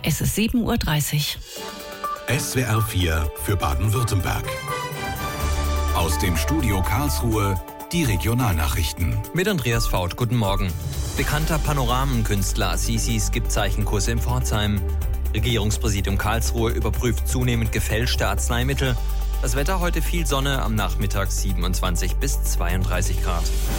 Es ist 7:30 Uhr. SWR 4 für Baden-Württemberg. Aus dem Studio Karlsruhe die Regionalnachrichten. Mit Andreas Faut, guten Morgen. Bekannter Panoramenkünstler Assisis gibt Zeichenkurse in Pforzheim. Regierungspräsidium Karlsruhe überprüft zunehmend gefälschte Arzneimittel. Das Wetter heute viel Sonne, am Nachmittag 27 bis 32 Grad.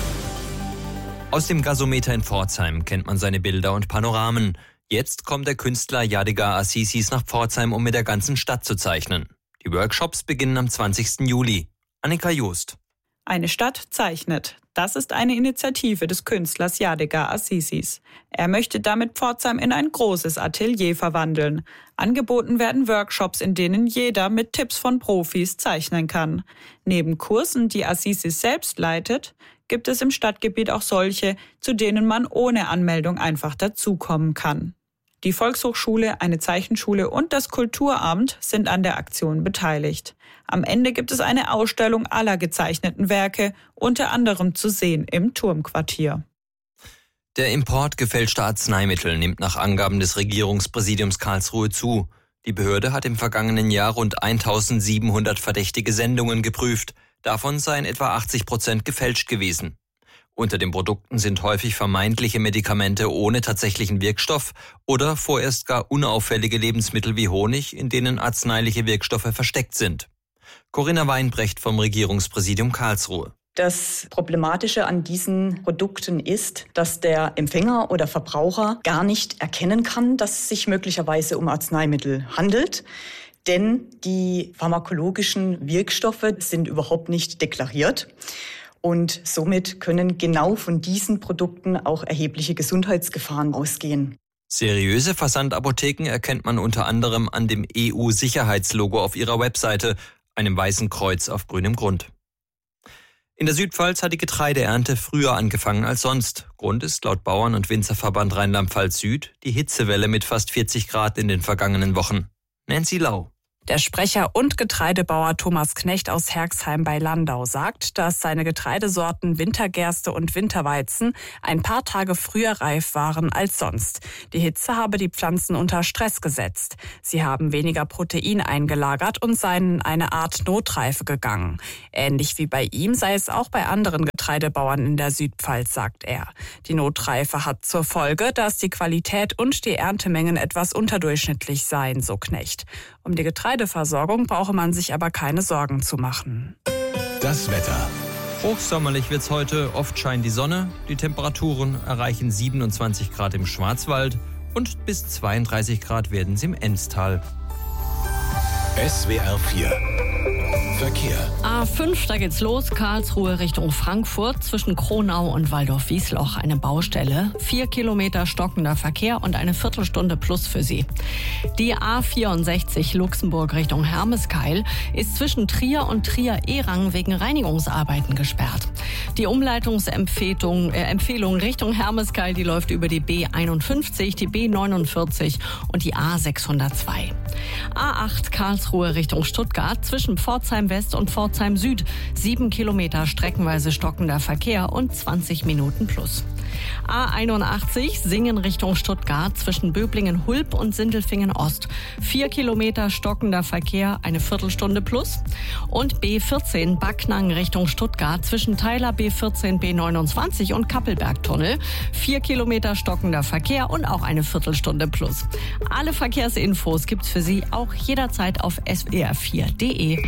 Aus dem Gasometer in Pforzheim kennt man seine Bilder und Panoramen. Jetzt kommt der Künstler Yadigar Aziziz nach Pforzheim, um mit der ganzen Stadt zu zeichnen. Die Workshops beginnen am 20. Juli. Annika Joost. Eine Stadt zeichnet. Das ist eine Initiative des Künstlers Yadigar Aziziz. Er möchte damit Pforzheim in ein großes Atelier verwandeln. Angeboten werden Workshops, in denen jeder mit Tipps von Profis zeichnen kann. Neben Kursen, die Aziziz selbst leitet, gibt es im Stadtgebiet auch solche, zu denen man ohne Anmeldung einfach dazukommen kann. Die Volkshochschule, eine Zeichenschule und das Kulturamt sind an der Aktion beteiligt. Am Ende gibt es eine Ausstellung aller gezeichneten Werke, unter anderem zu sehen im Turmquartier. Der Import gefälschter Arzneimittel nimmt nach Angaben des Regierungspräsidiums Karlsruhe zu. Die Behörde hat im vergangenen Jahr rund 1700 verdächtige Sendungen geprüft. Davon seien etwa 80% gefälscht gewesen. Unter den Produkten sind häufig vermeintliche Medikamente ohne tatsächlichen Wirkstoff oder vorerst gar unauffällige Lebensmittel wie Honig, in denen arzneiliche Wirkstoffe versteckt sind. Corinna Weinbrecht vom Regierungspräsidium Karlsruhe. Das Problematische an diesen Produkten ist, dass der Empfänger oder Verbraucher gar nicht erkennen kann, dass es sich möglicherweise um Arzneimittel handelt. Denn die pharmakologischen Wirkstoffe sind überhaupt nicht deklariert. Und somit können genau von diesen Produkten auch erhebliche Gesundheitsgefahren ausgehen. Seriöse Versandapotheken erkennt man unter anderem an dem EU-Sicherheitslogo auf ihrer Webseite, einem weißen Kreuz auf grünem Grund. In der Südpfalz hat die Getreideernte früher angefangen als sonst. Grund ist laut Bauern- und Winzerverband Rheinland-Pfalz Süd die Hitzewelle mit fast 40 Grad in den vergangenen Wochen. Nancy Lau. Der Sprecher und Getreidebauer Thomas Knecht aus Herxheim bei Landau sagt, dass seine Getreidesorten Wintergerste und Winterweizen ein paar Tage früher reif waren als sonst. Die Hitze habe die Pflanzen unter Stress gesetzt. Sie haben weniger Protein eingelagert und seien in eine Art Notreife gegangen. Ähnlich wie bei ihm sei es auch bei anderen Getreidebauern in der Südpfalz, sagt er. Die Notreife hat zur Folge, dass die Qualität und die Erntemengen etwas unterdurchschnittlich seien, so Knecht. Um die Getreideversorgung brauche man sich aber keine Sorgen zu machen. Das Wetter. Hochsommerlich wird's heute, oft scheint die Sonne. Die Temperaturen erreichen 27 Grad im Schwarzwald und bis 32 Grad werden sie im Enztal. SWR 4 Verkehr. A5, da geht's los. Karlsruhe Richtung Frankfurt. Zwischen Kronau und Waldorf-Wiesloch eine Baustelle. 4 Kilometer stockender Verkehr und eine Viertelstunde plus für Sie. Die A64 Luxemburg Richtung Hermeskeil ist zwischen Trier und Trier-Erang wegen Reinigungsarbeiten gesperrt. Die Umleitungsempfehlung Richtung Hermeskeil, die läuft über die B51, die B49 und die A602. A8 Karlsruhe Richtung Stuttgart zwischen Pforzheim West und Pforzheim Süd. 7 Kilometer streckenweise stockender Verkehr und 20 Minuten plus. A81 Singen Richtung Stuttgart zwischen Böblingen-Hulb und Sindelfingen Ost. 4 Kilometer stockender Verkehr, eine Viertelstunde plus. Und B14 Backnang Richtung Stuttgart zwischen Teiler B14 B29 und Kappelbergtunnel. 4 Kilometer stockender Verkehr und auch eine Viertelstunde plus. Alle Verkehrsinfos gibt's für Sie auch jederzeit auf swr4.de.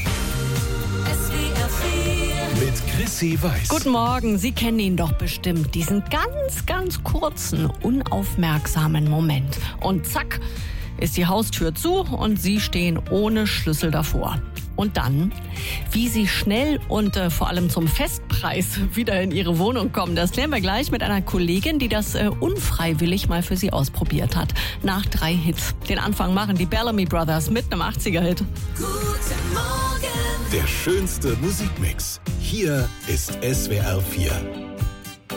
Mit Chrissy Weiß. Guten Morgen, Sie kennen ihn doch bestimmt, diesen ganz kurzen, unaufmerksamen Moment. Und zack, ist die Haustür zu und Sie stehen ohne Schlüssel davor. Und dann, wie Sie schnell und vor allem zum Festpreis wieder in Ihre Wohnung kommen, das klären wir gleich mit einer Kollegin, die das unfreiwillig mal für Sie ausprobiert hat. Nach 3 Hits. Den Anfang machen die Bellamy Brothers mit einem 80er-Hit. Guten Morgen. Der schönste Musikmix. Hier ist SWR 4.